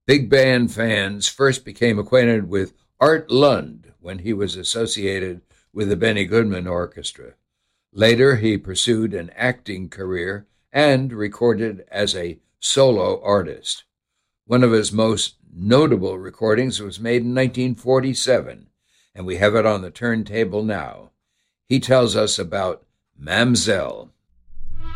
Big band fans first became acquainted with Art Lund when he was associated with the Benny Goodman Orchestra. Later, he pursued an acting career and recorded as a solo artist. One of his most notable recordings was made in 1947, and we have it on the turntable now. He tells us about Mamselle.